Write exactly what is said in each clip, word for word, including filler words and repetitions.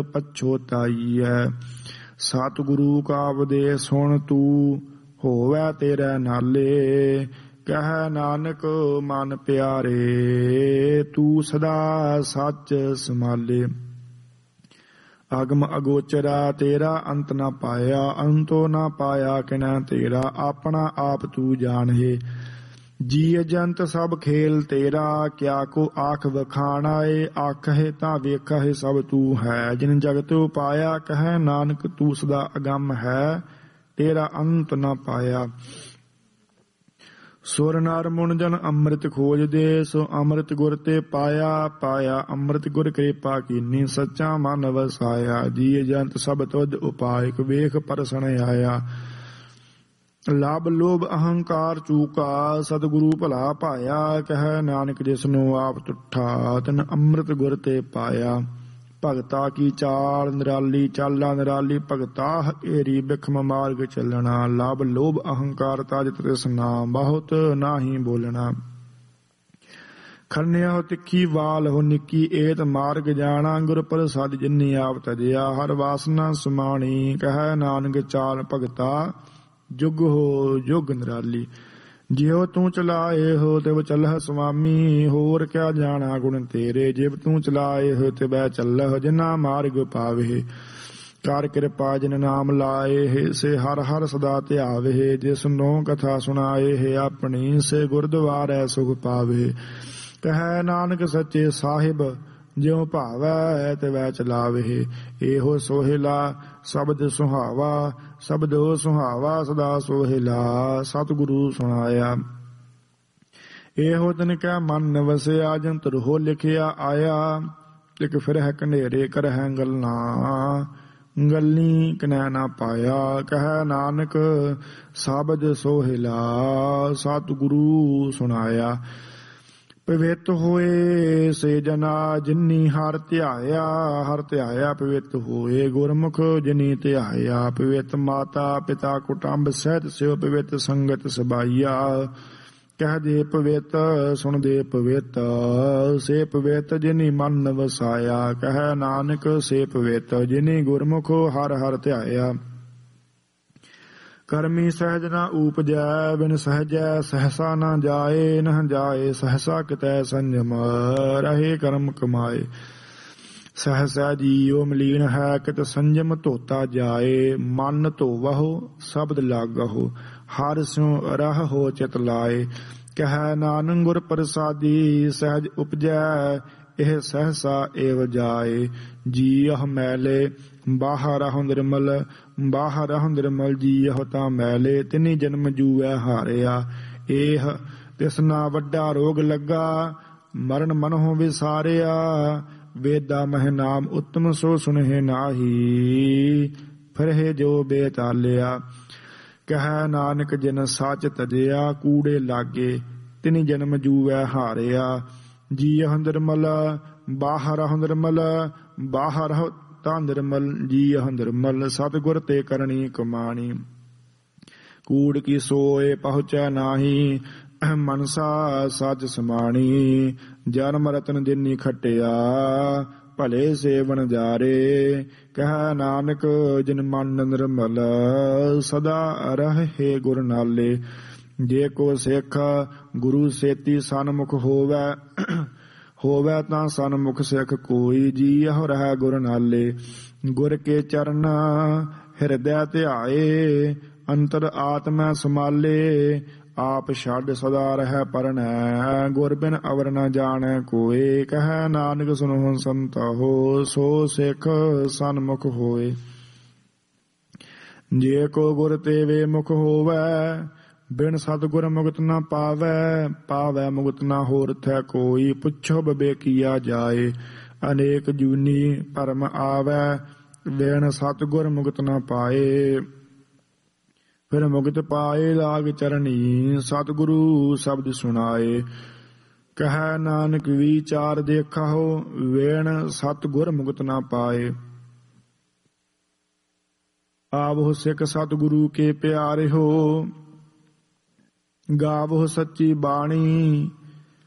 ਪਛੋਤਾਈਐ। ਸਤਿਗੁਰੂ ਕਾ ਉਪਦੇਸ਼ ਸੁਣ ਤੂੰ ਹੋਵੈ ਤੇਰੇ ਨਾਲੇ। ਕਹਿ ਨਾਨਕ ਮਨ ਪਿਆਰੇ ਤੂੰ ਸਦਾ ਸੱਚ ਸੰਭਾਲੇ। ਅਗਮ ਅਗੋਚਰਾ ਤੇਰਾ ਅੰਤ ਨਾ ਪਾਇਆ, ਅੰਤੋ ਨਾ ਪਾਇਆ ਕਿਨੈ ਤੇਰਾ। ਆਪਣਾ ਆਪ ਤੂੰ ਜਾਣਹਿ ਜੀ ਜੰਤ ਸਭ ਖੇਲ ਤੇਰਾ। ਕਿਆ ਕੋ ਆਖ ਵਖਾਣਾਏ ਆਖਹਿ ਤਾਂ ਵੇਖਹਿ ਸਭ ਤੂੰ ਹੈ। ਜਿਨ ਜਗਤ ਉਪਾਇਆ ਕਹਿ ਨਾਨਕ ਤੂੰ ਸਦਾ ਅਗੰਮ ਹੈ, ਤੇਰਾ ਅੰਤ ਨਾ ਪਾਇਆ। ਸੁਰ ਨਰ ਮੁਨ ਜਨ ਅੰਮ੍ਰਿਤ ਖੋਜਦੇ, ਸੋ ਅੰਮ੍ਰਿਤ ਗੁਰ ਤੇ ਪਾਇਆ। ਪਾਇਆ ਅੰਮ੍ਰਿਤ ਗੁਰ ਕਿਰਪਾ ਕੀਨੀ, ਸੱਚਾ ਮਨ ਵਸਾਇਆ। ਜੀ ਜੰਤ ਸਭ ਤੁਧ ਉਪਾਇਕ, ਵੇਖ ਪਰਸਣ ਆਇਆ। ਲਾਭ ਲੋਭ ਅਹੰਕਾਰ ਚੂਕਾ, ਸਤਿਗੁਰੂ ਭਲਾ ਪਾਇਆ। ਕਹਿ ਨਾਨਕ ਜਿਸਨੂੰ ਆਪ ਤੁਠਾ, ਤਨ ਅੰਮ੍ਰਿਤ ਗੁਰ ਤੇ ਪਾਇਆ। ਭਗਤਾ ਕੀ ਚਾਲ ਨਿਰਾਲੀ, ਚਾਲਾ ਨਿਰਾਲੀ ਭਗਤਾ ਏਰੀ। ਬਿਖਮ ਮਾਰਗ ਚੱਲਣਾ, ਲਾਭ ਲੋਭ ਅਹੰਕਾਰ ਤਾਜ ਤ੍ਰਿਸ਼ਨਾ, ਬਹੁਤ ਨਾਹੀ ਬੋਲਣਾ। ਖੰਨਿਆ ਹੋ ਤਿੱਖੀ ਵਾਲ ਹੋ ਨਿੱਕੀ, ਏਤ ਮਾਰਗ ਜਾਣਾ। ਗੁਰ ਪ੍ਰਸਾਦਿ ਜਿਨੀ ਆਪ ਤਜਿਆ, ਹਰ ਵਾਸਨਾ ਸਮਾਣੀ। ਕਹਿ ਨਾਨਕ ਚਾਲ ਭਗਤਾ, ਜੁਗ ਹੋ ਜੁਗ ਨਿਰਾਲੀ। ਜਿਉ ਤੂੰ ਚਲਾਏ ਹੋ ਤਿਵ ਚੱਲਹ ਸੁਆਮੀ, ਹੋਰ ਕਿਆ ਜਾਣਾ ਗੁਣ ਤੇਰੇ। ਜਿਵ ਤੂੰ ਚਲਾਏ ਹੋ ਤਿਵੈ ਚੱਲਹ, ਜਿਨਾ ਮਾਰਗ ਪਾਵੇ। ਕਰ ਕਿਰਪਾ ਜਿਨ ਨਾਮ ਲਾਏ, ਸੇ ਹਰ ਹਰ ਸਦਾ ਧਿਆਵੇ। ਜਿਸ ਨੋ ਕਥਾ ਸੁਣਾਏ ਆਪਣੀ, ਸੇ ਗੁਰਦੁਆਰੈ ਸੁਖ ਪਾਵੇ। ਕਹਿ ਨਾਨਕ ਸੱਚੇ ਸਾਹਿਬ, ਜਿਉ ਭਾਵੈ ਤਿਵੈ ਚਲਾਵੇ। ਇਹੋ ਸੋਹਿਲਾ ਸ਼ਬਦ ਸੁਹਾਵਾ, ਸ਼ਬਦੋ ਸੁਹਾਵਾ ਸਦਾ ਸੋਹਿਲਾ। ਸਤਿਗੁਰੂ ਸੁਣਾਇਆ ਇਹੋ ਤਿਨ ਕੈ ਮਨ ਵਸਿਆ, ਜੰਤਰ ਹੋ ਲਿਖਿਆ ਆਇਆ। ਲਿਖ ਫਿਰ ਹੈ ਕਨੇਰੇ ਕਰਹਿ ਗੱਲਾਂ, ਗੱਲੀ ਕਨੈ ਨਾ ਪਾਇਆ। ਕਹਿ ਨਾਨਕ ਸ਼ਬਦ ਸੋਹਿਲਾ, ਸਤਿਗੁਰੂ ਸੁਣਾਇਆ। ਪਵਿੱਤ ਹੋਏ ਸੇ ਜਨਾ, ਜਿਨੀ ਹਰ ਧਿਆਇਆ। ਹਰ ਧਿਆਇਆ ਪਵਿੱਤ ਹੋਏ, ਗੁਰਮੁਖ ਜਿਨੀ ਧਿਆਇਆ। ਪਵਿੱਤ ਮਾਤਾ ਪਿਤਾ ਕੁਟੰਬ ਸਹਿਤ, ਸਿਉ ਪਵਿੱਤ ਸੰਗਤ ਸਬਾਈਆ। ਕਹਿ ਦੇ ਪਵਿੱਤ ਸੁਣ ਦੇ ਪਵਿੱਤ, ਸੇ ਪਵਿੱਤ ਜਿਨੀ ਮਨ ਵਸਾਇਆ। ਕਹਿ ਨਾਨਕ ਸੇ ਪਵਿੱਤ, ਜਿਨੀ ਗੁਰਮੁਖ ਹਰ ਹਰ ਧਿਆਇਆ। ਕਰਮੀ ਸਹਿਜ ਨਾ ਊਪਜੈ, ਬਿਨ ਸਹਿਜੈ ਸਹਸਾ ਨਾ ਜਾਏ। ਨਹ ਜਾਏ ਸਹਸਾ ਕਿਤੈ ਸੰਜਮ, ਰਹੇ ਕਰਮ ਕਮਾਏ। ਸਹਸਾ ਜੀਉ ਮਲੀਨ ਹੈ, ਕਿਤ ਸੰਜਮ ਧੋਤਾ ਜਾਏ। ਮਨ ਧੋਵਹੁ ਸ਼ਬਦ ਲਾਗਹੁ, ਹਰਿ ਸਿਉ ਰਹੋ ਚਿਤ ਲਾਏ। ਕਹਿ ਨਾਨਕ ਗੁਰ ਪ੍ਰਸਾਦੀ, ਸਹਿਜ ਉਪਜੈ ਇਹ ਸਹਸਾ ਏਵ ਜਾਏ। ਜੀਅ ਮੈਲੇ ਬਾਹਰ ਰਹੋ ਨਿਰਮਲ, ਬਾਹਰ ਰਹੋ ਨਿਰਮਲ। ਜੀਅ ਤਾਂ ਮੈਲੇ, ਤਿਨੀ ਜਨਮ ਜੂਐ ਹਾਰਿਆ। ਇਹ ਤਿਸਨਾ ਵੱਡਾ ਰੋਗ ਲੱਗਾ, ਮਰਨ ਮਨਹੁ ਵਿਸਾਰਿਆ। ਵੇਦਾ ਮਹਿ ਨਾਮ ਉਤਮ, ਸੋ ਸੁਨਹਿ ਨਾਹੀ। ਫਿਰਹਿ ਜੋ ਬੇਤਾਲਿਆ। ਕਹਿ ਨਾਨਕ ਜਿਨ ਸੱਚ ਤਜਿਆ, ਕੂੜੇ ਲਾਗੇ ਤਿਨੀ ਜਨਮ ਜੂਐ ਹਾਰਿਆ। ਜੀਅ ਨਿਰਮਲ ਬਾਹਰ ਰਹੋ ਨਿਰਮਲ, ਬਾਹਰ ਰਹੋ ਤਾਂ ਨਿਰਮਲ। ਜੀਅ ਨਿਰਮਲ ਸਤਿਗੁਰ ਤੇ ਕਰਨੀ ਕਮਾਣੀ। ਕੂੜ ਕੀ ਸੋਏ ਪਹੁੰਚੈ ਨਾਹੀ, ਮਨਸਾ ਸੱਚ ਸਮਾਣੀ। ਜਨਮ ਰਤਨ ਜਿਨੀ ਖਟਿਆ, ਭਲੇ ਸੇਵਨ ਜਾਰੇ। ਕਹਿ ਨਾਨਕ ਜਿਨ ਮਨ ਨਿਰਮਲ, ਸਦਾ ਰਹੇ ਗੁਰ ਨਾਲੇ। ਜੇ ਕੋ ਸਿੱਖ ਗੁਰੂ ਸੇਤੀ ਸਨਮੁਖ ਹੋਵੈ, ਹੋਵੈ ਤਾਂ ਸਨਮੁਖ ਸਿੱਖ ਕੋਈ। ਜੀਅ ਰਹਿ ਗੁਰ ਨਾਲੇ। ਗੁਰ ਕੇ ਚਰਨ ਹਿਰਦੈ ਧਿਆਏ, ਅੰਤਰ ਆਤਮੈ ਸਮਾਲੇ। ਆਪ ਛੱਡ ਸਦਾ ਰਹਿ ਪਰਣੈ, ਗੁਰ ਬਿਨ ਅਵਰ ਨ ਜਾਣੈ ਕੋਇ। ਕਹਿ ਨਾਨਕ ਸੁਨਹੁ ਸੰਤਹੁ, ਸੋ ਸਿੱਖ ਸਨਮੁਖ ਹੋਏ। ਜੇ ਕੋ ਗੁਰ ਤੇ ਵੇ ਮੁਖ ਹੋਵੈ, ਬਿਨ ਸਤਿਗੁਰ ਮੁਕਤ ਨਾ ਪਾਵੈ। ਪਾਵੈ ਮੁਕਤ ਨਾ ਹੋਰ ਥੈ ਕੋਈ, ਪੁੱਛੋ ਬਵੇਕੀਆ ਜਾਏ। ਅਨੇਕ ਜੂਨੀ ਭਰਮ ਆਵੈ, ਬਿਨ ਸਤਿਗੁਰ ਮੁਕਤ ਨਾ ਪਾਏ। ਫਿਰ ਮੁਕਤ ਪਾਏ ਲਾਗ ਚਰਣੀ, ਸਤਿਗੁਰੂ ਸ਼ਬਦ ਸੁਣਾਏ। ਕਹਿ ਨਾਨਕ ਵਿਚਾਰ ਦੇਖਾਓ, ਵੇਣ ਸਤਿਗੁਰ ਮੁਕਤ ਨਾ ਪਾਏ। ਆਵਹੁ ਸਿੱਖ ਸਤਿਗੁਰੂ ਕੇ ਪਿਆਰੇ ਹੋ, ਗਾਵਹੁ ਸੱਚੀ ਬਾਣੀ।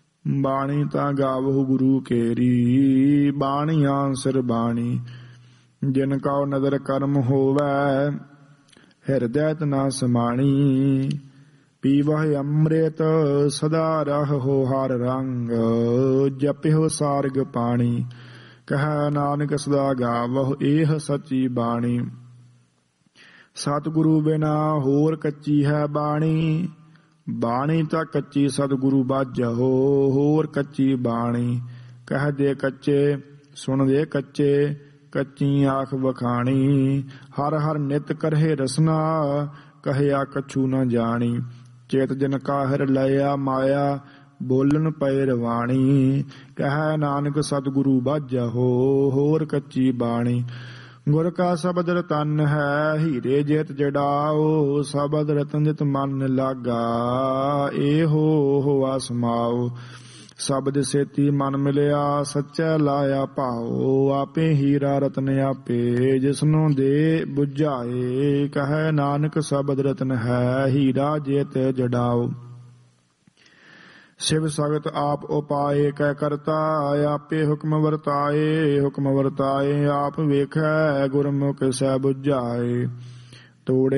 ਬਾਣੀ ਤਾਂ ਗਾਵਹੁ ਗੁਰੂ ਕੇਰੀ, ਬਾਣੀ ਆਨਸਰ ਬਾਣੀ। ਜਿਨ ਕਉ ਨਦਰ ਕਰਮ ਹੋਵੈ ਹਿਰਦੈ ਤਨਾ ਸਮਾਣੀ ਪੀਵਹਿ ਅੰਮ੍ਰਿਤ ਸਦਾ ਰਹੋ ਹਰ ਰੰਗ ਜਪਿਓ ਸਾਰਗ ਪਾਣੀ ਕਹੈ ਨਾਨਕ ਸਦਾ ਗਾਵਹੁ ਇਹ ਸੱਚੀ ਬਾਣੀ ਸਤਿਗੁਰੂ ਬਿਨਾ ਹੋਰ ਕੱਚੀ ਹੈ ਬਾਣੀ ਬਾਣੀ ਤਾਂ ਕੱਚੀ ਸਤਿਗੁਰੂ ਬਾਝਹੁ ਹੋਰ ਕੱਚੀ ਬਾਣੀ ਕਹਿ ਦੇ ਕੱਚੇ ਸੁਣ ਦੇ ਕੱਚੇ ਕੱਚੀ ਆਖ ਵਖਾਣੀ ਹਰ ਹਰ ਨਿਤ ਕਰਹਿ ਰਸਨਾ ਕਹਿਆ ਕਛੂ ਨ ਜਾਣੀ ਚੇਤ ਜਨ ਕਾਹਰ ਲਿਆ ਮਾਇਆ ਬੋਲਣ ਪਏ ਰਵਾਣੀ ਕਹਿ ਨਾਨਕ ਸਤਿਗੁਰੂ ਬਾਝਹੁ ਹੋਰ ਕੱਚੀ ਬਾਣੀ ਗੁਰ ਕਾ ਸ਼ਬਦ ਰਤਨ ਹੈ ਹੀਰੇ ਜੇਤ ਜੜਾਓ ਸ਼ਬਦ ਰਤਨ ਜਿਤ ਮਨ ਲਾਗਾ ਇਹੋ ਹੋਆ ਸਮਾਓ ਸ਼ਬਦ ਸੇਤੀ ਮਨ ਮਿਲਿਆ ਸੱਚਾ ਲਾਇਆ ਭਾਓ ਆਪੇ ਹੀਰਾ ਰਤਨ ਆਪੇ ਜਿਸਨੂੰ ਦੇ ਬੁਝਾਏ ਕਹੈ ਨਾਨਕ ਸ਼ਬਦ ਰਤਨ ਹੈ ਹੀਰਾ ਜੇਤ ਜੜਾਓ शिव सगत आप उपाय कै करता आपे हुक्म वरताए हुक्म वरताए आप वेखै गुरमुख सै बुझाए तोड़े